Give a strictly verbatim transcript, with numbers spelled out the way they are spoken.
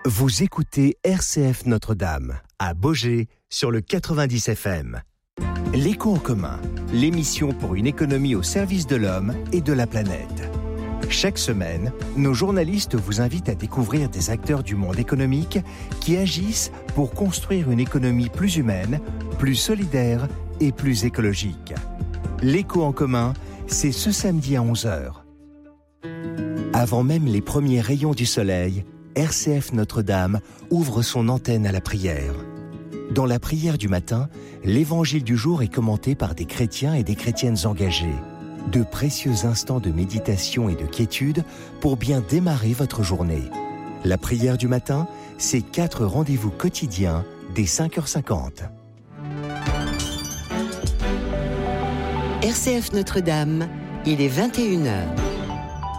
Vous écoutez R C F Notre-Dame, à Baugé, sur le quatre-vingt-dix F M. L'écho en commun, l'émission pour une économie au service de l'homme et de la planète. Chaque semaine, nos journalistes vous invitent à découvrir des acteurs du monde économique qui agissent pour construire une économie plus humaine, plus solidaire et plus écologique. L'écho en commun, c'est ce samedi à onze heures. Avant même les premiers rayons du soleil, R C F Notre-Dame ouvre son antenne à la prière. Dans la prière du matin, l'évangile du jour est commenté par des chrétiens et des chrétiennes engagés. De précieux instants de méditation et de quiétude pour bien démarrer votre journée. La prière du matin, c'est quatre rendez-vous quotidiens dès cinq heures cinquante. R C F Notre-Dame, il est vingt et une heures.